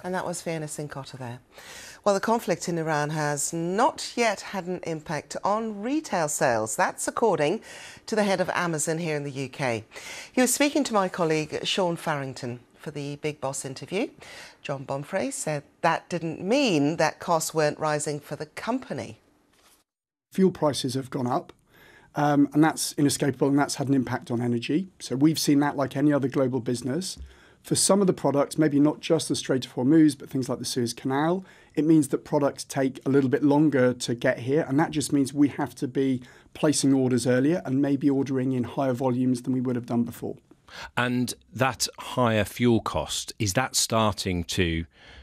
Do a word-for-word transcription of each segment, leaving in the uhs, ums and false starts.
And that was Fiona Cincotta there. Well, the conflict in Iran has not yet had an impact on retail sales. That's according to the head of Amazon here in the U K. He was speaking to my colleague Sean Farrington for the Big Boss interview. John Bonfrey said that didn't mean that costs weren't rising for the company. Fuel prices have gone up, um, and that's inescapable, and that's had an impact on energy. So we've seen that like any other global business. For some of the products, maybe not just the Strait of Hormuz, but things like the Suez Canal, it means that products take a little bit longer to get here. And that just means we have to be placing orders earlier and maybe ordering in higher volumes than we would have done before. And that higher fuel cost, is that starting to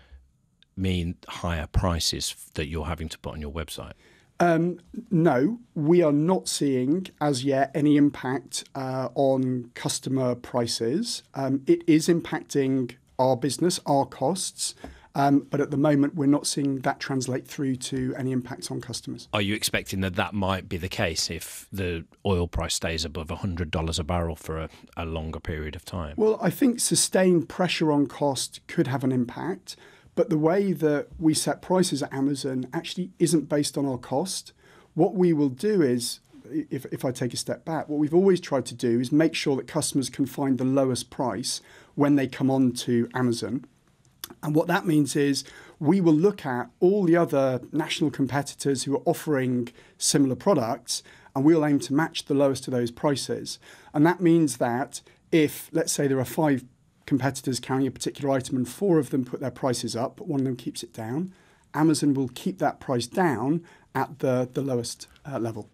mean higher prices that you're having to put on your website? Um, no, we are not seeing as yet any impact uh, on customer prices. Um, it is impacting our business, our costs, um, but at the moment we're not seeing that translate through to any impacts on customers. Are you expecting that that might be the case if the oil price stays above one hundred dollars a barrel for a, a longer period of time? Well, I think sustained pressure on cost could have an impact. But the way that we set prices at Amazon actually isn't based on our cost. What we will do is, if, if I take a step back, what we've always tried to do is make sure that customers can find the lowest price when they come on to Amazon. And what that means is we will look at all the other national competitors who are offering similar products, and we'll aim to match the lowest of those prices. And that means that if, let's say, there are five competitors carrying a particular item and four of them put their prices up, but one of them keeps it down, Amazon will keep that price down at the, the lowest uh, level.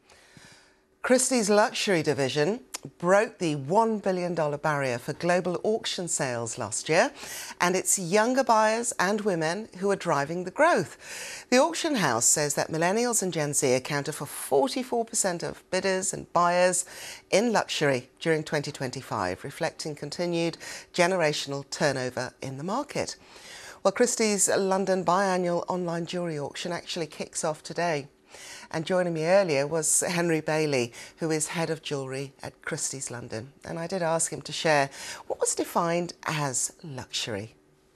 Christie's luxury division broke the one billion dollars barrier for global auction sales last year, and it's younger buyers and women who are driving the growth. The auction house says that millennials and Gen Z accounted for forty-four percent of bidders and buyers in luxury during twenty twenty-five, reflecting continued generational turnover in the market. Well, Christie's London biannual online jewellery auction actually kicks off today. And joining me earlier was Henry Bailey, who is head of jewellery at Christie's London. And I did ask him to share what was defined as luxury.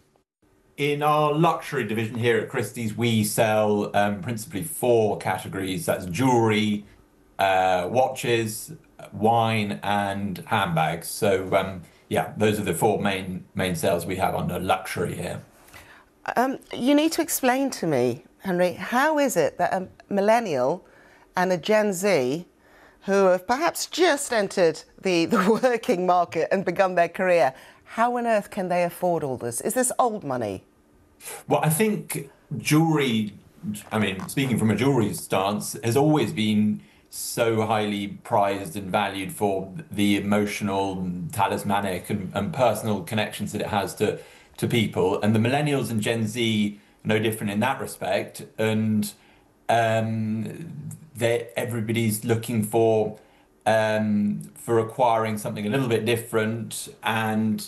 In our luxury division here at Christie's, we sell um, principally four categories. That's jewellery, uh, watches, wine and handbags. So, um, yeah, those are the four main, main sales we have under luxury here. Um, you need to explain to me, Henry, how is it that a millennial and a Gen Z who have perhaps just entered the, the working market and begun their career, how on earth can they afford all this? Is this old money? Well, I think jewellery, I mean, speaking from a jewellery stance, has always been so highly prized and valued for the emotional, talismanic and, and personal connections that it has to, to people. And the millennials and Gen Z no different in that respect, and um, that everybody's looking for um, for acquiring something a little bit different, and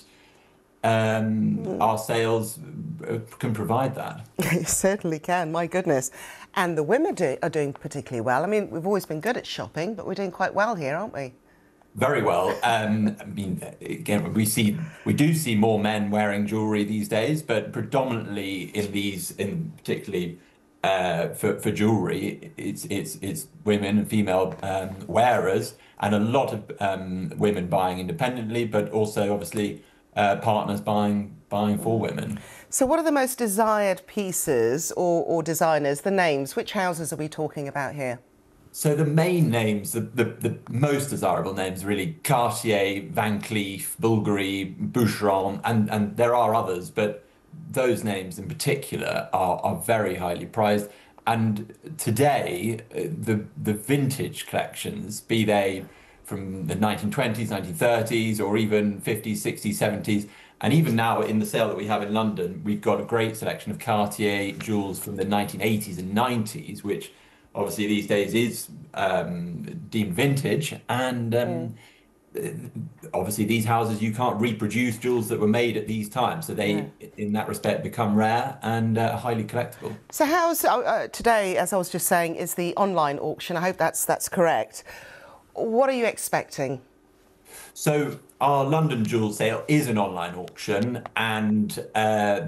um, mm. our sales can provide that. You certainly can, my goodness. And the women do, are doing particularly well. I mean, we've always been good at shopping, but we're doing quite well here, aren't we? Very well. Um, I mean, again, we see we do see more men wearing jewellery these days, but predominantly in these, in particularly uh, for for jewellery, it's it's it's women and female um, wearers, and a lot of um, women buying independently, but also obviously uh, partners buying buying for women. So, what are the most desired pieces or, or designers? The names? Which houses are we talking about here? So the main names, the, the, the most desirable names, really Cartier, Van Cleef, Bulgari, Boucheron, and, and there are others, but those names in particular are, are very highly prized. And today, the, the vintage collections, be they from the nineteen twenties, nineteen thirties, or even fifties, sixties, seventies, and even now in the sale that we have in London, we've got a great selection of Cartier jewels from the nineteen eighties and nineties, which obviously these days is um, deemed vintage, and um, mm. obviously these houses, you can't reproduce jewels that were made at these times, so they yeah. in that respect become rare and uh, highly collectible. So how's uh, today, as I was just saying, is the online auction? I hope that's that's correct. What are you expecting? So our London jewel sale is an online auction, and uh,